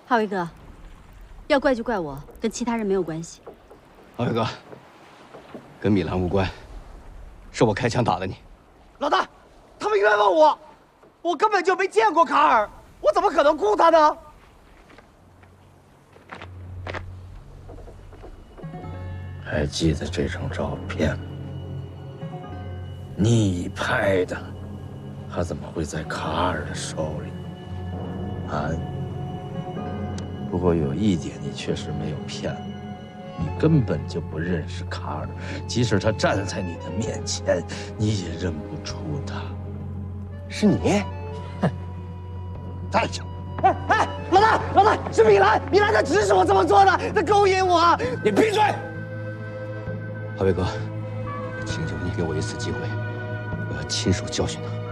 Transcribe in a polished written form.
浩威哥，要怪就怪我，跟其他人没有关系。 浩威哥，跟米兰无关，是我开枪打的你。 老大，他们冤枉我，我根本就没见过卡尔，我怎么可能雇他呢？ 还记得这张照片吗？你拍的，他怎么会在卡尔的手里？啊？不过有一点，你确实没有骗我，你根本就不认识卡尔，即使他站在你的面前，你也认不出他。 是你？ 哼！站住！ 哎，老大，是米兰，米兰他指使我这么做的，他勾引我。 你闭嘴！ 浩威哥，请求你给我一次机会，我要亲手教训他。